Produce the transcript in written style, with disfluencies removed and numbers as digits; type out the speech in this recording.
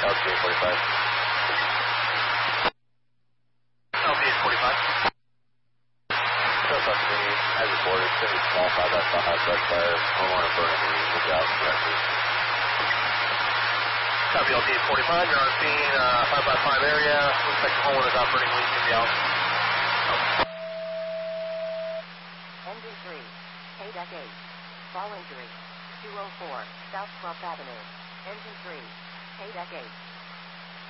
LPA 45. LPA 45. Southwest Mini, as reported, it's going to be small 5x5, brush fire, homeowner burning the lookout directly. Copy LPA 45, you're on scene, 5x5 area, looks like the homeowner's operating leak in the out. Engine 3, KDEC 8, fall injury, 204, South 12th Avenue, Engine 3, KDEC 8.